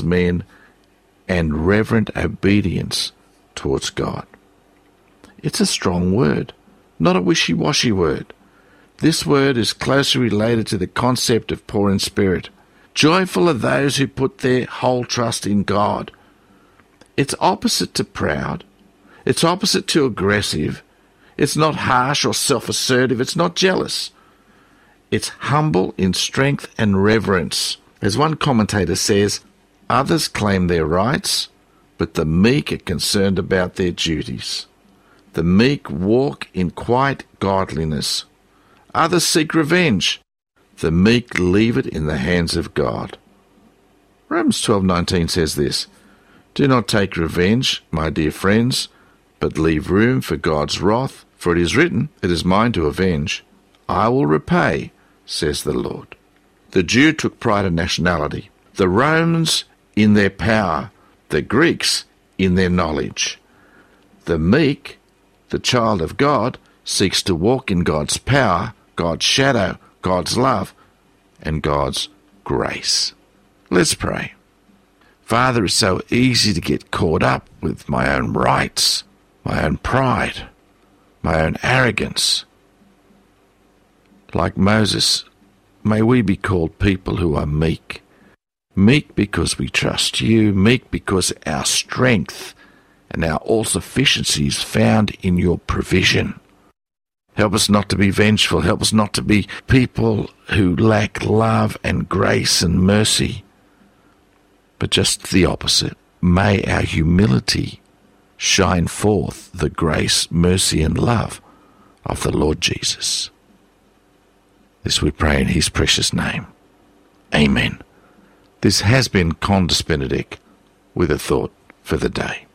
men and reverent obedience towards God. It's a strong word, not a wishy-washy word. This word is closely related to the concept of poor in spirit. Joyful are those who put their whole trust in God. It's opposite to proud. It's opposite to aggressive. It's not harsh or self-assertive. It's not jealous. It's humble in strength and reverence. As one commentator says, others claim their rights, but the meek are concerned about their duties. The meek walk in quiet godliness. Others seek revenge. The meek leave it in the hands of God. Romans 12:19 says this, "Do not take revenge, my dear friends, but leave room for God's wrath, for it is written, 'It is mine to avenge. I will repay,' says the Lord." The Jew took pride in nationality, the Romans in their power, the Greeks in their knowledge. The meek, the child of God, seeks to walk in God's power, God's shadow, God's love, and God's grace. Let's pray. Father, it's so easy to get caught up with my own rights, my own pride, my own arrogance. Like Moses, may we be called people who are meek. Meek because we trust you, meek because our strength and our all-sufficiency is found in your provision. Help us not to be vengeful. Help us not to be people who lack love and grace and mercy, but just the opposite. May our humility shine forth the grace, mercy, and love of the Lord Jesus. This we pray in his precious name. Amen. This has been Condis Benedict with a thought for the day.